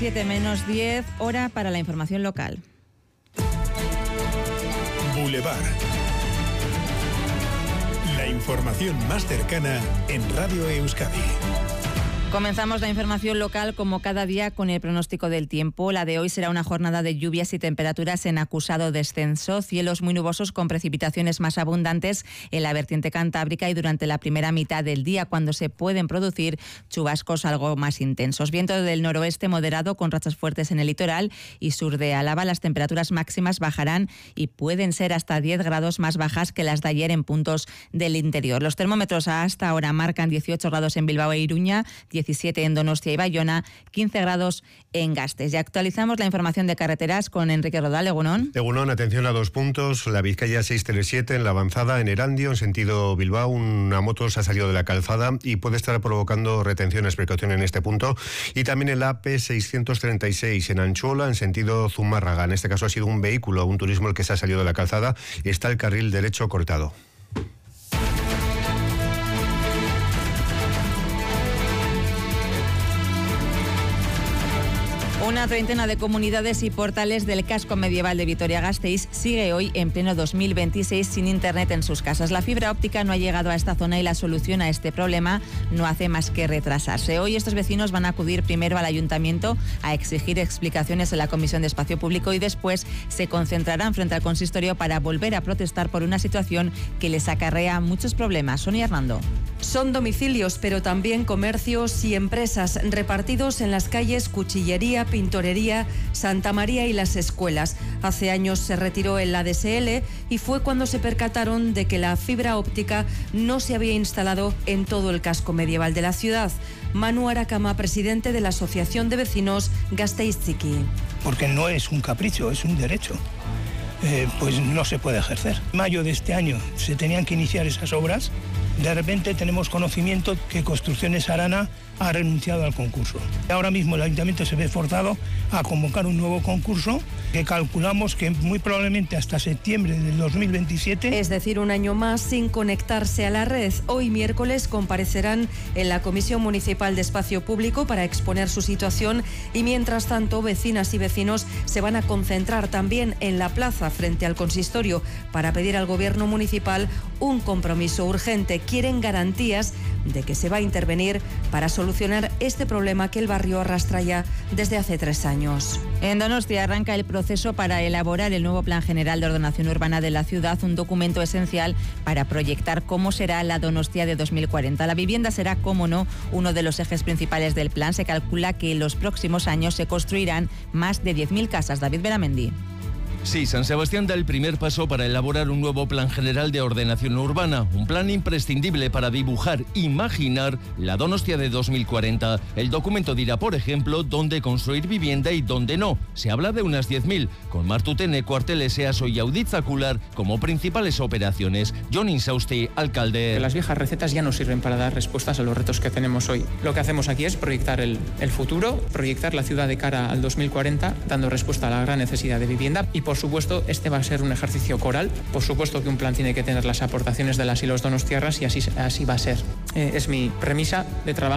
7 menos 10, hora para la información local. Boulevard. La información más cercana en Radio Euskadi. Comenzamos la información local como cada día con el pronóstico del tiempo. La de hoy será una jornada de lluvias y temperaturas en acusado descenso, cielos muy nubosos con precipitaciones más abundantes en la vertiente cantábrica y durante la primera mitad del día, cuando se pueden producir chubascos algo más intensos. Viento del noroeste moderado con rachas fuertes en el litoral y sur de Álava. Las temperaturas máximas bajarán y pueden ser hasta 10 grados más bajas que las de ayer en puntos del interior. Los termómetros hasta ahora marcan 18 grados en Bilbao e Iruña, 17 en Donostia y Bayona, 15 grados en Gasteiz. Y actualizamos la información de carreteras con Enrique Rodal. Egunon. Egunon, atención a 2 puntos. La Vizcaya 637 en la avanzada en Erandio, en sentido Bilbao. Una moto se ha salido de la calzada y puede estar provocando retenciones, precaución en este punto. Y también el AP 636 en Anchuola, en sentido Zumárraga. En este caso ha sido un vehículo, un turismo el que se ha salido de la calzada y está el carril derecho cortado. Una treintena de comunidades y portales del casco medieval de Vitoria-Gasteiz sigue hoy en pleno 2026 sin internet en sus casas. La fibra óptica no ha llegado a esta zona y la solución a este problema no hace más que retrasarse. Hoy estos vecinos van a acudir primero al ayuntamiento a exigir explicaciones en la Comisión de Espacio Público y después se concentrarán frente al consistorio para volver a protestar por una situación que les acarrea muchos problemas. Sonia Hernando. Son domicilios, pero también comercios y empresas repartidos en las calles Cuchillería, Pintorería, Santa María y las escuelas. Hace años se retiró el ADSL y fue cuando se percataron de que la fibra óptica no se había instalado en todo el casco medieval de la ciudad. Manu Aracama, presidente de la Asociación de Vecinos Gasteiz-Txiki. Porque no es un capricho, es un derecho. Pues no se puede ejercer. En mayo de este año se tenían que iniciar esas obras. De repente tenemos conocimiento que Construcciones Arana ha renunciado al concurso. Ahora mismo el ayuntamiento se ve forzado a convocar un nuevo concurso que calculamos que muy probablemente hasta septiembre del 2027. Es decir, un año más sin conectarse a la red. Hoy miércoles comparecerán en la Comisión Municipal de Espacio Público para exponer su situación y mientras tanto vecinas y vecinos se van a concentrar también en la plaza frente al consistorio para pedir al gobierno municipal un compromiso urgente. Quieren garantías de que se va a intervenir para solucionar este problema que el barrio arrastra ya desde hace 3 años. En Donostia arranca el proceso para elaborar el nuevo Plan General de Ordenación Urbana de la ciudad, un documento esencial para proyectar cómo será la Donostia de 2040. La vivienda será, cómo no, uno de los ejes principales del plan. Se calcula que en los próximos años se construirán más de 10.000 casas. David Beramendi. Sí, San Sebastián da el primer paso para elaborar un nuevo plan general de ordenación urbana, un plan imprescindible para dibujar, imaginar la Donostia de 2040. El documento dirá, por ejemplo, dónde construir vivienda y dónde no. Se habla de unas 10.000, con Martutene, Cuarteles, EASO y Auditzacular como principales operaciones. Jon Insausti, alcalde. Las viejas recetas ya no sirven para dar respuestas a los retos que tenemos hoy. Lo que hacemos aquí es proyectar el futuro, proyectar la ciudad de cara al 2040, dando respuesta a la gran necesidad de vivienda y, por supuesto, este va a ser un ejercicio coral. Por supuesto que un plan tiene que tener las aportaciones de las y los donostiarras y así va a ser. Es mi premisa de trabajo.